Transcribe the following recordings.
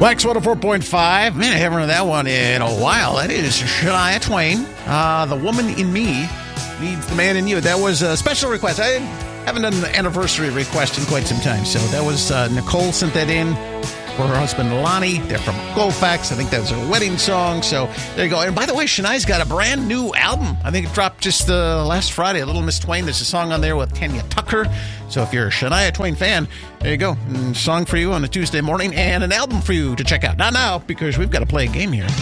Wax 104.5. Man, I haven't heard that one in a while. That is Shania Twain. The Woman in Me Needs the Man in You. That was a special request. I haven't done an anniversary request in quite some time. So that was Nicole sent that in for her husband, Lonnie. They're from Colfax. I think that was her wedding song. So there you go. And by the way, Shania's got a brand new album. I think it dropped just last Friday, Little Miss Twain. There's a song on there with Tanya Tucker. So if you're a Shania Twain fan, there you go. A song for you on a Tuesday morning and an album for you to check out. Not now, because we've got to play a game here.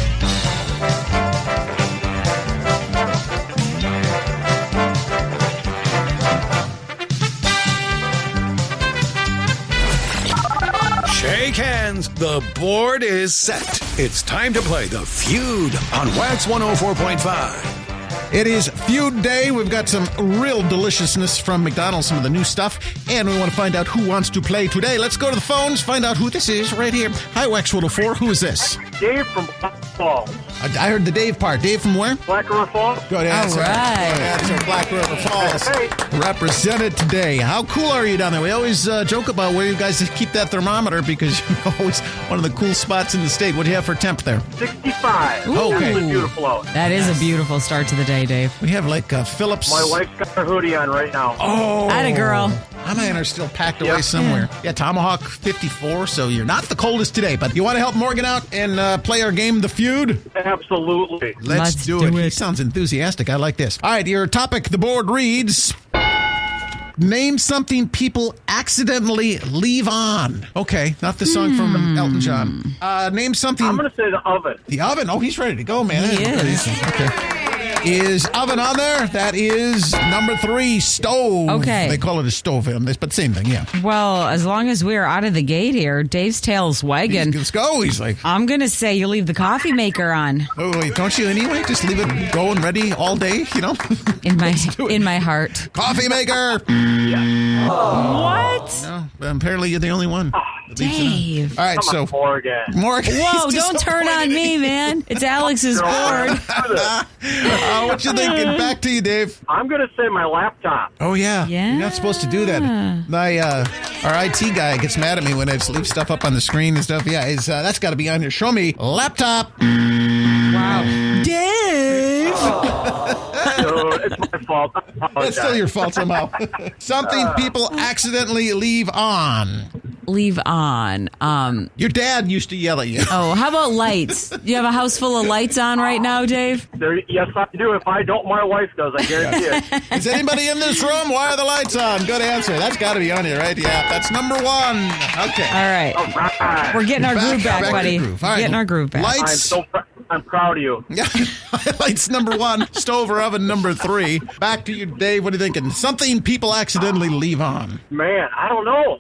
Shake hands. The board is set. It's time to play The Feud on Wax 104.5. It is Feud Day. We've got some real deliciousness from McDonald's, some of the new stuff, and we want to find out who wants to play today. Let's go to the phones, find out who this is right here. Hi, Wax 104. Who is this? Dave from Black Falls. I heard the Dave part. Dave from where? Black River Falls. Good answer. All right. Good answer. Black River Falls. Hey. Represented today. How cool are you down there? We always joke about where you guys keep that thermometer because you're always one of the cool spots in the state. What do you have for temp there? 65. Ooh. Okay. It's beautiful out. That is a beautiful start to the day, Dave. We have like Phillips. My wife's got her hoodie on right now. Oh. Atta girl. Mine are still packed away Yeah. somewhere. Yeah, Tomahawk 54, so you're not the coldest today. But you want to help Morgan out and play our game, The Feud? Absolutely. Let's do it. He sounds enthusiastic. I like this. All right, your topic, the board reads... Name something people accidentally leave on. Okay, not the song from Elton John. Name something... I'm going to say the oven. The oven? Oh, he's ready to go, man. He is. Okay. Is oven on there? That is number 3, stove. Okay. They call it a stove in this, but same thing, yeah. Well, as long as we're out of the gate here, Dave's tail's wagging. Let's go. He's like... I'm going to say you leave the coffee maker on. Oh, wait, don't you anyway? Just leave it going ready all day, you know? In my heart. Coffee maker! What? No, but apparently you're the only one. Dave. All right, Come so... on, Morgan. Morgan. Whoa, he's don't turn on disappointed. me, man. It's Alex's board. What you thinking? Back to you, Dave. I'm going to say my laptop. Oh, yeah. Yeah. You're not supposed to do that. My our IT guy gets mad at me when I just leave stuff up on the screen and stuff. Yeah, that's got to be on here. Show me laptop. Wow. Dave. Dude, it's my fault. I apologize. It's still your fault somehow. Something people accidentally leave on. Leave on. Your dad used to yell at you. Oh, how about lights? You have a house full of lights on right now, Dave? Yes, I do. If I don't, my wife does. I guarantee it. Is anybody in this room? Why are the lights on? Good answer. That's got to be on here, right? Yeah, that's number 1. Okay. All right. All right. We're getting our groove back, to the buddy. groove. All right. Getting our groove back. Lights. I'm proud of you. Lights number 1, stove or oven number 3. Back to you, Dave. What are you thinking? Something people accidentally leave on. Man, I don't know.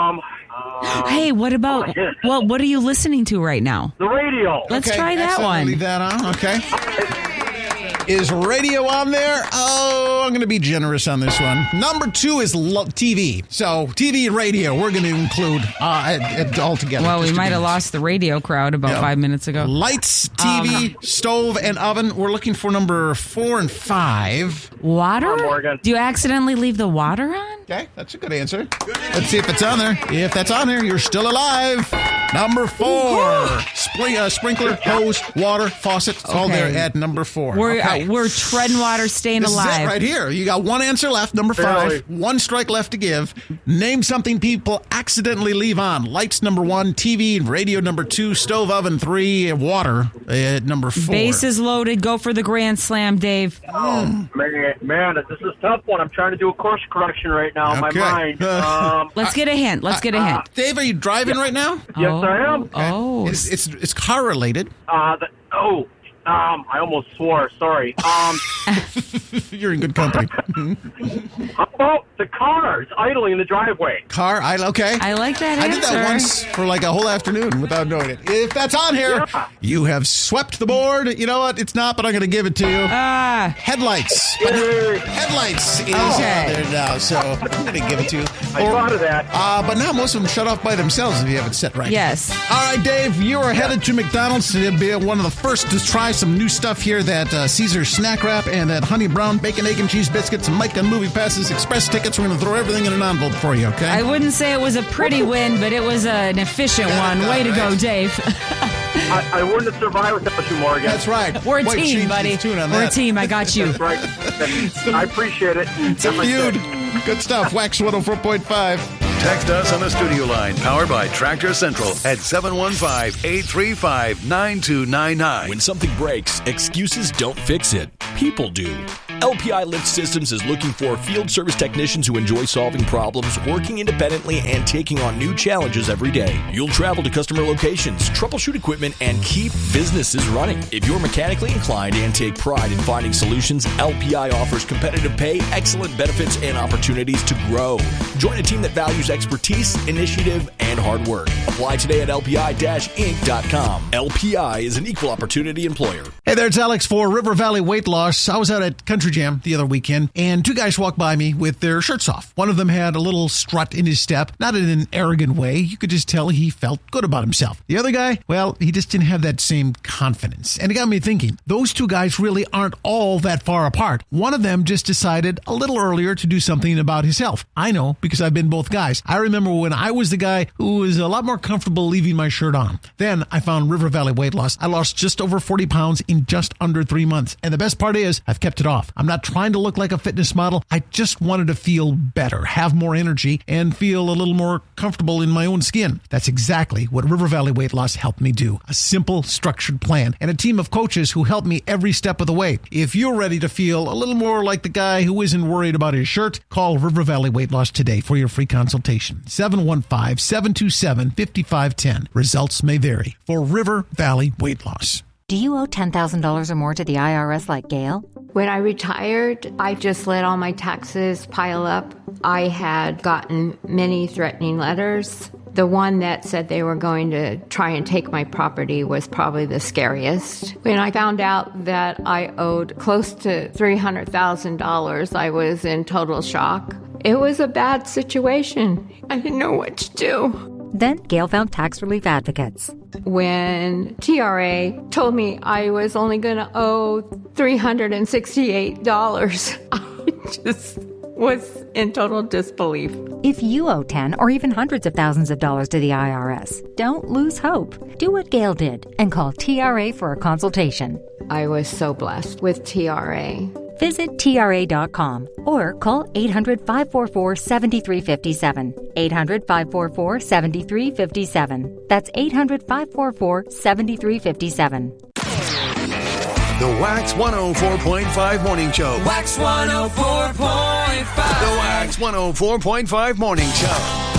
Hey, what about, well, what are you listening to right now? The radio. Let's try that accidentally one. Leave that on. Okay. Is radio on there? Oh, I'm going to be generous on this one. Number 2 is TV. So TV and radio, we're going to include all together. Well, we just to might be have nice. lost the radio crowd about 5 minutes ago. Lights, TV, stove, and oven. We're looking for number 4 and 5. Water? Come on, Morgan. Do you accidentally leave the water on? Okay, that's a good answer. Let's see if it's on there. If that's on there, you're still alive. Number 4. Sprinkler, hose, water, faucet. It's all there at number 4. We're treading water, staying This alive. is it right here. You got one answer left, number 5. Really? 1 strike left to give. Name something people accidentally leave on. Lights number 1, TV and radio number 2, stove, oven 3, water at number 4. Bases loaded. Go for the grand slam, Dave. Man, this is a tough one. I'm trying to do a course correction right now in my Okay. mind. Let's get a hint. Dave, are you driving right now? Yes, I am. Oh. It's car related. I almost swore. Sorry. You're in good company. How about the cars idling in the driveway? Okay. I like that I answer. did that once for like a whole afternoon without knowing it. If that's on here, you have swept the board. You know what? It's not, but I'm going to give it to you. Headlights. Headlights is on there now, so I'm going to give it to you. I thought of that. But now most of them shut off by themselves if you have it set right. Yes. All right, Dave, you are headed to McDonald's to be one of the first to try some new stuff here, that Caesar snack wrap and that Honey Brown bacon, egg, and cheese biscuits, and Mike on movie passes, express tickets. We're going to throw everything in an envelope for you, okay? I wouldn't say it was a pretty win, but it was an efficient one. Way to go, Dave. I wouldn't have survived without you, Morgan. That's right. We're a Boy, team, change buddy. his tune on We're a that. team. I got you. That's right. I appreciate it. It's a feud. Good stuff. Wax 104.5. Text us on the studio line, powered by Tractor Central at 715-835-9299. When something breaks, excuses don't fix it. People do. LPI Lift Systems is looking for field service technicians who enjoy solving problems, working independently, and taking on new challenges every day. You'll travel to customer locations, troubleshoot equipment, and keep businesses running. If you're mechanically inclined and take pride in finding solutions, LPI offers competitive pay, excellent benefits, and opportunities to grow. Join a team that values expertise, initiative, and hard work. Apply today at lpi-inc.com. LPI is an equal opportunity employer. Hey there, it's Alex for River Valley Weight Loss. I was out at Country Jam the other weekend, and two guys walked by me with their shirts off. One of them had a little strut in his step, not in an arrogant way. You could just tell he felt good about himself. The other guy, well, he just didn't have that same confidence. And it got me thinking, those two guys really aren't all that far apart. One of them just decided a little earlier to do something about his health. I know, because I've been both guys. I remember when I was the guy who was a lot more comfortable leaving my shirt on. Then I found River Valley Weight Loss. I lost just over 40 pounds in just under 3 months. And the best part is, I've kept it off. I'm not trying to look like a fitness model. I just wanted to feel better, have more energy, and feel a little more comfortable in my own skin. That's exactly what River Valley Weight Loss helped me do. A simple, structured plan and a team of coaches who help me every step of the way. If you're ready to feel a little more like the guy who isn't worried about his shirt, call River Valley Weight Loss today for your free consultation. 715-727-5510. Results may vary. For River Valley Weight Loss. Do you owe $10,000 or more to the IRS like Gail? When I retired, I just let all my taxes pile up. I had gotten many threatening letters. The one that said they were going to try and take my property was probably the scariest. When I found out that I owed close to $300,000, I was in total shock. It was a bad situation. I didn't know what to do. Then Gail found tax relief advocates. When TRA told me I was only going to owe $368, I just was in total disbelief. If you owe 10 or even hundreds of thousands of dollars to the IRS, don't lose hope. Do what Gail did and call TRA for a consultation. I was so blessed with TRA. Visit TRA.com or call 800-544-7357. 800-544-7357. That's 800-544-7357. The Wax 104.5 Morning Show. Wax 104.5. The Wax 104.5 Morning Show.